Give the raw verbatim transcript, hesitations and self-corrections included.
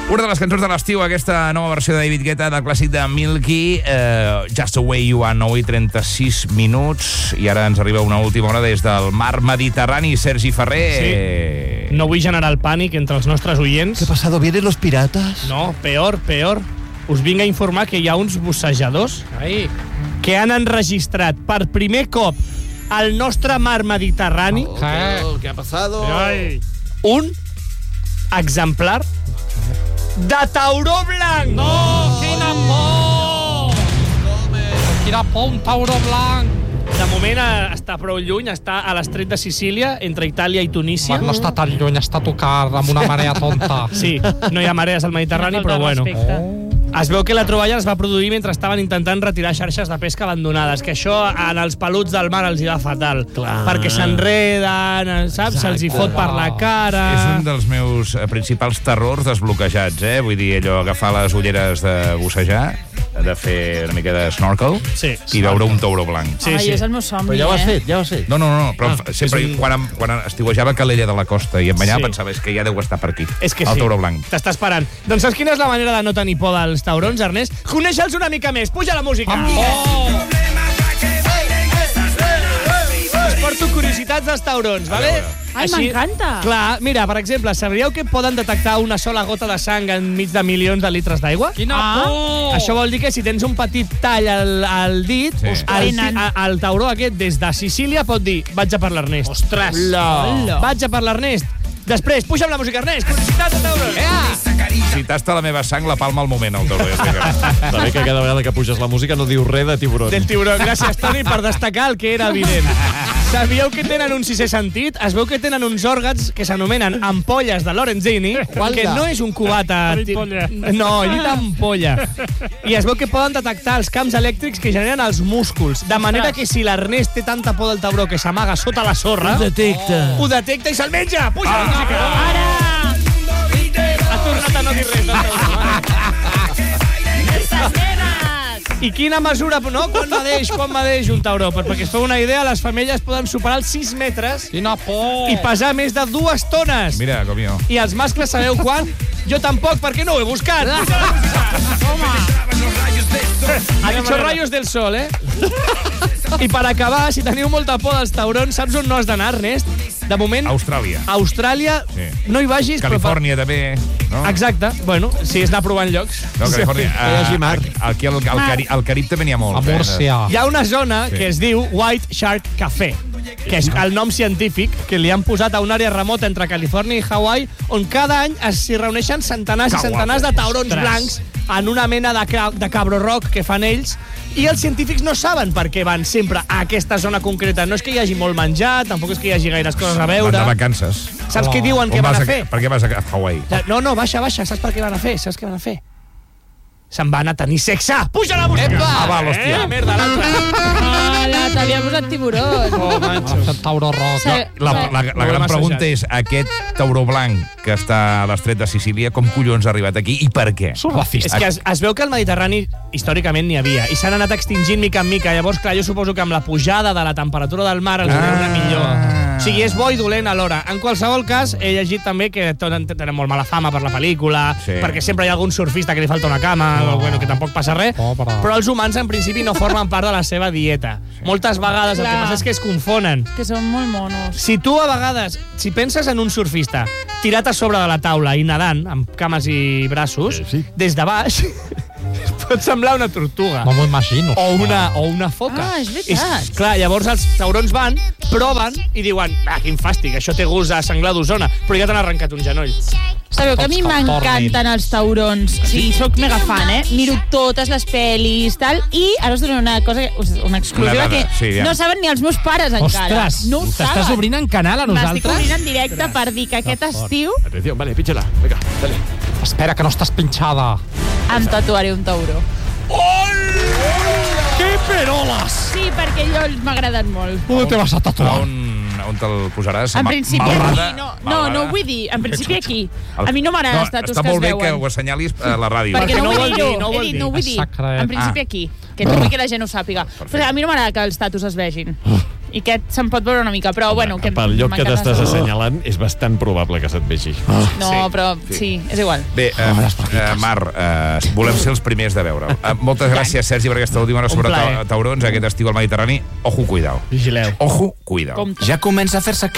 Una de les cançons de l'estiu, aquesta nova versió de David Guetta del clàssic de Milky, uh, Just the Way You Are, nou i trenta-sis minuts, i ara ens arriba una última hora des del mar Mediterrani. Sergi Ferrer. Sí. No vull generar el pànic entre els nostres oients. ¿Qué ha pasado? ¿Vienen los piratas? No, peor, peor. Us vinc a informar que hi ha uns bussejadors Ai. que han enregistrat per primer cop al nostre mar Mediterrani Oh, oh, ¿Qué ha pasado? Ai. un exemplar de tauró blanc. No, quina por! Quina por, un tauró blanc. De moment eh, està prou lluny, està a l'estret de Sicília, entre Itàlia i Tunísia. No està tan lluny, està tocant amb una marea tonta. Sí, no hi ha marees al Mediterrani, però bueno. Oh. Es veu que la troballa es va produir mentre estaven intentant retirar xarxes de pesca abandonades, que això en els peluts del mar els hi va fatal. Clar. Perquè s'enreden, saps? Se'ls hi fot per la cara. És un dels meus eh, principals terrors desbloquejats, eh? Vull dir, allò, agafar les ulleres de bussejar, de fer una mica de snorkel, Sí. i veure un tauró blanc. Sí, Ai, sí. és el meu somni, Però ja ho has eh? fet, ja ho has fet. No, no, no, però Ah, sempre, és un- quan, em- quan estiuejava a Calella de la Costa i em banyava, Sí. pensava, és que ja deu estar per aquí, És que el sí. tauró blanc. T'està esperant. Doncs saps quina és la manera de no tenir por dels taurons, Ernest? Conèixer-los una mica més. Puja la música. Oh! Us porto curiositats dels taurons, vale? Ai, m'encanta. Clar, mira, per exemple, sabríeu que poden detectar una sola gota de sang enmig de milions de litres d'aigua? Quina Ah. por! Això vol dir que si tens un petit tall al, al dit, Sí. el, a, el tauró aquest des de Sicília pot dir vaig a per l'Ernest. Ostres! Hola. Vaig a per l'Ernest. Després, puja amb la música, Ernest. Curiositats de taurons. Ea! Si tasta la meva sang, la palma al moment, el tauró. Ja sé que... També que cada vegada que puges la música no diu res de tiburón. Del tiburó. Gràcies, Toni, per destacar el que era evident. Sabíeu que tenen un sisè sentit? Es veu que tenen uns òrgans que s'anomenen ampolles de Lorenzini, que no és un cubata... Ha dit polla. No, he dit ampolla. I es veu que poden detectar els camps elèctrics que generen els músculs, de manera que si l'Ernest té tanta por del tauró que s'amaga sota la sorra, Ho detecta. ho detecta i se'l menja. Puja la música. Ara! Ha tornat a no dir res. del tauró. I quina mesura, no? Quan medeix, quan medeix un tauró? Per, perquè es fa una idea, les femelles poden superar els sis metres Quina por! i pesar més de dues tones. Mira, com jo. I els mascles sabeu quan? Jo tampoc, perquè no ho he buscat. Ha dicho rayos del sol, eh? I per acabar, si teniu molta por dels taurons, saps on no has d'anar, Ernest? De moment, Austràlia. Austràlia, Sí. no hi vagis, Califòrnia, també. No? però... Exacte, bueno, si és anar provant llocs. No, Califòrnia. Que hi hagi mar. Ah, aquí al, al, Cari, al Carib també n'hi ha molt. A Múrcia. Hi ha una zona Sí. que es diu White Shark Café, que és el nom científic que li han posat a una àrea remota entre Califòrnia i Hawaii, on cada any s'hi reuneixen centenars i Que centenars de guapo. taurons Ostres. blancs en una mena de, ca de cabro rock que fan ells, i els científics no saben per què van sempre a aquesta zona concreta. No és que hi hagi molt menjar, tampoc és que hi hagi gaires coses a Van veure. de vacances. Saps què diuen que On van vas a fer? Per què vas a Hawaii? No, no, baixa, baixa. Saps per què van a fer? Saps què van a fer? Se'n van a tenir sexe. Puja la música! Ah, va, l'hòstia. Eh, merda, l'altra. Hola, t'havia posat tiburón. Oh, manxo. El tauró roc. Sí. La, la, la, la gran Molt pregunta massejat. és, aquest tauró blanc que està a l'estret de Sicília, com collons ha arribat aquí i per què? És que es, es veu que al Mediterrani històricament n'hi havia i s'han anat extingint mica en mica. Llavors, clar, jo suposo que amb la pujada de la temperatura del mar els Ah. ah. millor. O sigui, és bo i dolent alhora. En qualsevol cas, he llegit també que tenen, tenen molt mala fama per la pel·lícula, Sí. perquè sempre hi ha algun surfista que li falta una cama, Oh. o, bueno, que tampoc passa res, Pobre. però els humans en principi no formen part de la seva dieta. Sí. Moltes vegades el que Clar. passa és que es confonen. Que són molt monos. Si tu a vegades, si penses en un surfista tirat a sobre de la taula i nedant, amb cames i braços, Sí, sí. des de baix, pot semblar una tortuga. No m'ho imagino. O una, o una foca. Ah, és veritat. És, clar, llavors els taurons van, proven i diuen, ah, quin fàstic, això té gust a senglar d'Osona, però ja t'han arrencat un genoll. Sabeu que a mi Tots que m'encanten els taurons. O sigui, soc mega fan, eh? Miro totes les pel·lis, tal, i ara us dono una cosa, una exclusiva Una dada, que sí, ja. no saben ni els meus pares encara. Ostres, no ho t'estàs saben. obrint en canal a M'estic nosaltres? obrint en directe per dir que aquest estiu Atención, vale, píchela. Venga, dale. Espera, que no estàs pinxada. em tatuaré un tauró. Que peroles! Sí, perquè jo m'agraden molt. On te vas a A tatuar? on, on te'l posaràs? En Ma- principi Malvada? aquí, no, no, Malvada? no ho vull dir, en principi aquí. El- A mi no m'agraden no, els tatus està que es molt bé veuen. que ho assenyalis a la ràdio. Perquè Perquè no, no vull vol dir-ho, dir, no he vol dit, dir. no ho vull És dir. secret. En principi Ah. aquí, que no vull que la gent ho sàpiga. Però a mi no m'agrada que els tatus es vegin. I aquest se'n pot veure una mica, però bueno... Que Pel lloc que m'encanta t'estàs la- assenyalant és bastant probable que se't vegi. No, Sí, però sí. sí, és igual. Bé, eh, eh, Mar, eh, volem ser els primers de veure'l. Eh, moltes gràcies, Sergi, per aquesta última hora sobre plaer. ta taurons aquest estiu al Mediterrani. Ojo, cuidao. Vigileu. Ojo, cuidao. Compte. Ja comença a fer-se